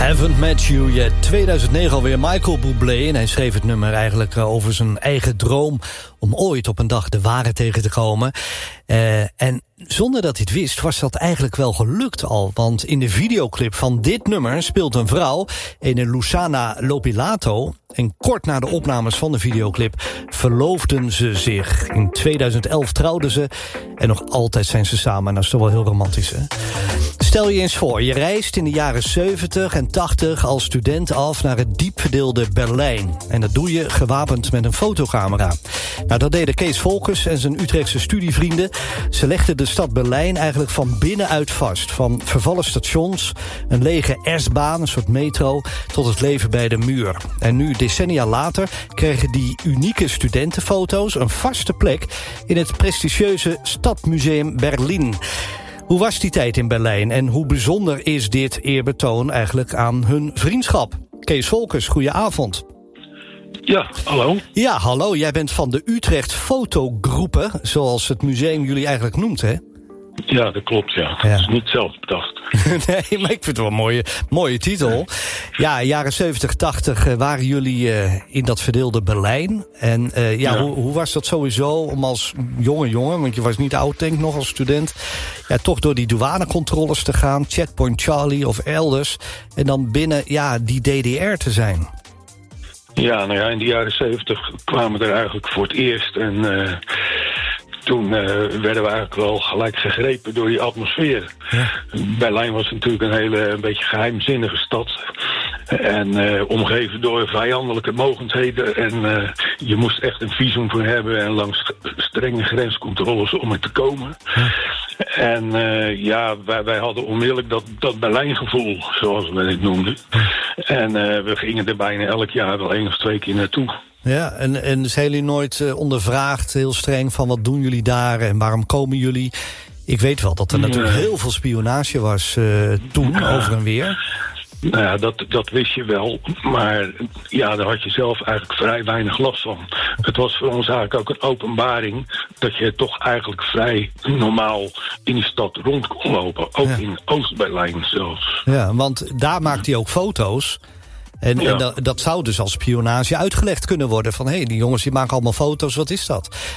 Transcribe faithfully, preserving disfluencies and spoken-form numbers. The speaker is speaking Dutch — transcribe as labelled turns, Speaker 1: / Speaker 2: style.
Speaker 1: Haven't Met You Yet. tweeduizend negen alweer Michael Bublé. En hij schreef het nummer eigenlijk over zijn eigen droom om ooit op een dag de ware tegen te komen. Uh, en zonder dat hij het wist, was dat eigenlijk wel gelukt al. Want in de videoclip van dit nummer speelt een vrouw, een Luciana Lopilato. En kort na de opnames van de videoclip verloofden ze zich. In tweeduizend elf trouwden ze en nog altijd zijn ze samen. En dat is toch wel heel romantisch, hè? Stel je eens voor, je reist in de jaren zeventig en tachtig als student af naar het diep verdeelde Berlijn. En dat doe je gewapend met een fotocamera. Nou, dat deden Kees Volkers en zijn Utrechtse studievrienden. Ze legden de stad Berlijn eigenlijk van binnenuit vast. Van vervallen stations, een lege S-baan, een soort metro, tot het leven bij de muur. En nu, decennia later, kregen die unieke studentenfoto's een vaste plek in het prestigieuze Stadmuseum Berlin. Hoe was die tijd in Berlijn en hoe bijzonder is dit eerbetoon eigenlijk aan hun vriendschap? Kees Volkers, goedenavond.
Speaker 2: Ja, hallo.
Speaker 1: Ja, hallo. Jij bent van de Utrecht Fotogroepen, zoals het museum jullie eigenlijk noemt, hè?
Speaker 2: Ja, dat klopt, ja.
Speaker 1: ja.
Speaker 2: Dat is niet zelf bedacht.
Speaker 1: Nee, maar ik vind het wel een mooie, mooie titel. Ja, jaren zeventig, tachtig waren jullie uh, in dat verdeelde Berlijn. En uh, ja, ja. Hoe, hoe was dat sowieso om als jonge jongen, want je was niet oud denk ik nog als student, ja, toch door die douanecontroles te gaan, Checkpoint Charlie of elders, en dan binnen ja, die D D R te zijn?
Speaker 2: Ja, nou ja, in de jaren zeventig kwamen we er eigenlijk voor het eerst en Uh... Toen uh, werden we eigenlijk wel gelijk gegrepen door die atmosfeer. Ja. Berlijn was natuurlijk een hele een beetje geheimzinnige stad. En uh, omgeven door vijandelijke mogendheden. En uh, je moest echt een visum voor hebben en langs strenge grenscontroles om er te komen. Ja. En uh, ja, wij, wij hadden onmiddellijk dat, dat Berlijngevoel, zoals we het noemden. En uh, we gingen er bijna elk jaar wel één of twee keer naartoe.
Speaker 1: Ja, en, en zijn jullie nooit uh, ondervraagd, heel streng, van wat doen jullie daar en waarom komen jullie? Ik weet wel dat er natuurlijk heel veel spionage was uh, toen, ja. over en weer.
Speaker 2: Nou ja, dat, dat wist je wel, maar ja, daar had je zelf eigenlijk vrij weinig last van. Het was voor ons eigenlijk ook een openbaring dat je toch eigenlijk vrij normaal in die stad rond kon lopen. Ook ja. in Oost-Berlijn zelfs.
Speaker 1: Ja, want daar maakte hij ook foto's. En, ja. en dat, dat zou dus als spionage uitgelegd kunnen worden. Van hé, hey, die jongens die maken allemaal foto's, wat is dat?